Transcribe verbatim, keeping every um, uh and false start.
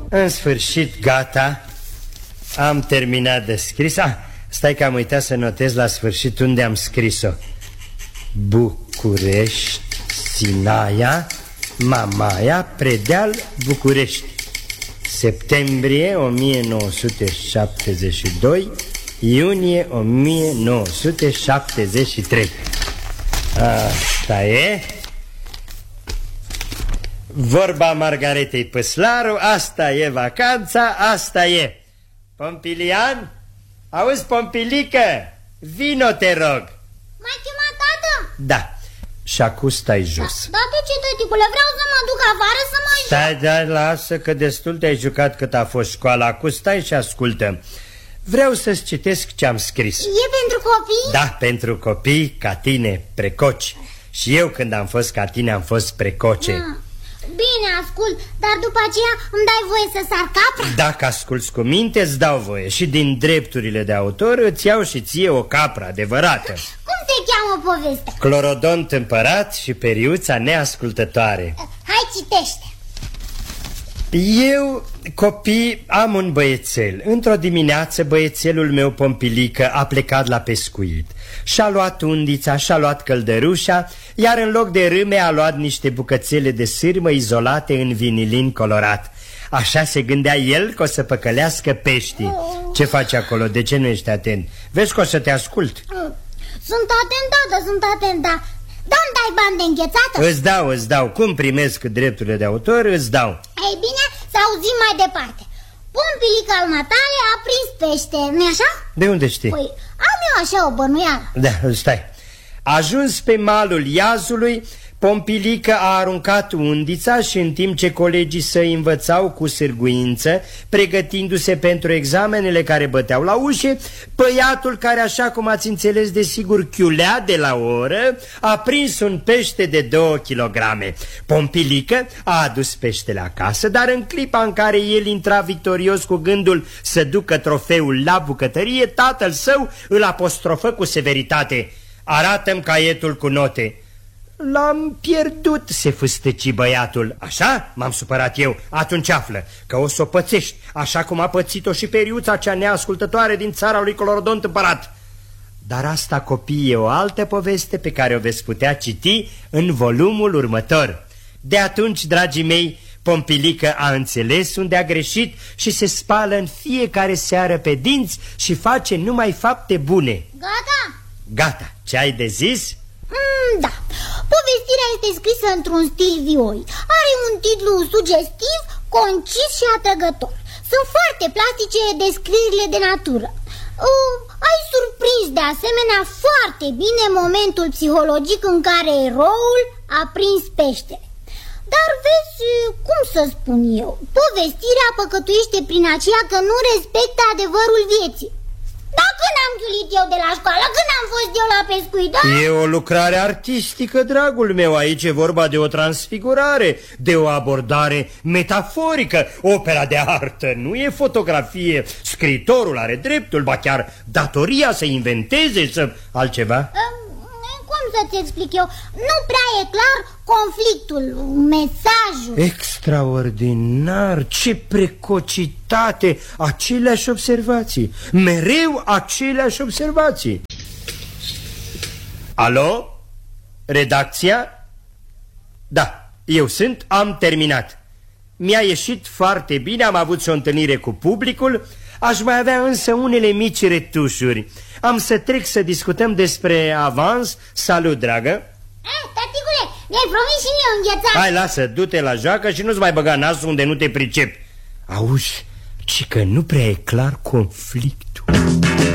În sfârșit, gata. Am terminat de scris. Ah, stai că am uitat să notez la sfârșit unde am scris-o. București, Sinaia, Mamaia, Predeal, București. Septembrie o mie nouă sute șaptezeci și doi, iunie o mie nouă sute șaptezeci și trei. Asta e. Vorba Margaretei Păslaru, asta e vacanța, asta e. Pompilian? Auzi, Pompilică, vino, te rog. M-ai chemat, tată? Da. Și acum stai jos. Da, de ce, tăticule? Vreau să mă duc afară să mă Stai, da, lasă că destul te-ai jucat cât a fost școala. Acum stai și ascultă. Vreau să-ți citesc ce-am scris. E pentru copii? Da, pentru copii ca tine, precoci. Și eu când am fost ca tine am fost precoce. Ah. Bine, ascult, dar după aceea îmi dai voie să sar capra? Dacă asculți cu minte, îți dau voie. Și din drepturile de autor îți iau și ție o capră adevărată. Cum se cheamă povestea? Clorodont împărat și Periuța neascultătoare. Hai, citește. Eu, copii, am un băiețel. Într-o dimineață băiețelul meu Pompilică a plecat la pescuit. Și-a luat undița, și-a luat căldărușa, iar în loc de râme a luat niște bucățele de sârmă izolate în vinilin colorat. Așa se gândea el că o să păcălească peștii. Ce faci acolo? De ce nu ești atent? Vezi că o să te ascult. Sunt atentată, sunt atentă. Da-mi dai bani de înghețată? Îți dau, îți dau. Cum primesc drepturile de autor, îți dau. Ei bine, să auzim mai departe. Pompilica al matale a prins pește, nu-i așa? De unde știi? Păi, am eu așa o bănuială. Da, stai. Ajuns pe malul Iazului, Pompilică a aruncat undița și în timp ce colegii săi învățau cu sârguință, pregătindu-se pentru examenele care băteau la ușe, băiatul care, așa cum ați înțeles desigur, chiulea de la oră, a prins un pește de două kilograme. Pompilică a adus peștele acasă, dar în clipa în care el intra victorios cu gândul să ducă trofeul la bucătărie, tatăl său îl apostrofă cu severitate. Arată-mi caietul cu note. L-am pierdut, se fâstăci băiatul. Așa? M-am supărat eu. Atunci află că o să o pățești, așa cum a pățit-o și Periuța cea neascultătoare din țara lui Clorodont împărat. Dar asta, copii, e o altă poveste pe care o veți putea citi în volumul următor. De atunci, dragii mei, Pompilică a înțeles unde a greșit și se spală în fiecare seară pe dinți și face numai fapte bune. Gata? Gata. Ce ai de zis? Mm, da. Povestirea este scrisă într-un stil vioi. Are un titlu sugestiv, concis și atrăgător. Sunt foarte plastice descrierile de natură. uh, Ai surprins de asemenea foarte bine momentul psihologic în care eroul a prins peștele. Dar vezi, cum să spun eu, povestirea păcătuiește prin aceea că nu respectă adevărul vieții. Dar când am chiulit eu de la școală? Când am fost eu la pescuit? Da? E o lucrare artistică, dragul meu. Aici e vorba de o transfigurare, de o abordare metaforică. Opera de artă nu e fotografie. Scriitorul are dreptul, ba chiar datoria să inventeze, să... altceva. Cum să-ți explic eu? Nu prea e clar conflictul, mesajul. Extraordinar, ce precocitate. Aceleași observații, mereu aceleași observații. Alo? Redacția? Da, eu sunt, am terminat. Mi-a ieșit foarte bine, am avut și o întâlnire cu publicul. Aș mai avea însă unele mici retușuri. Am să trec să discutăm despre avans. Salut, dragă. Eh, taticule, mi-ai promis și mie înghețat. Hai, lasă, du-te la joacă și nu-ți mai băga nasul unde nu te pricepi. Auzi, ci că nu prea e clar conflictul.